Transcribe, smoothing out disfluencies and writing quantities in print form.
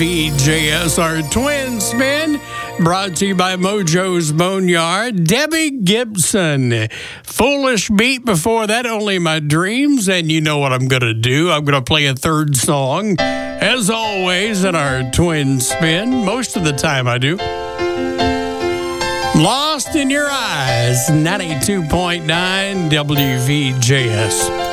WVJS, our twin spin, brought to you by Mojo's Boneyard. Debbie Gibson. Foolish beat before that, Only My Dreams. And you know what I'm going to do. I'm going to play a third song, as always, in our twin spin. Most of the time I do. Lost in Your Eyes, 92.9 WVJS.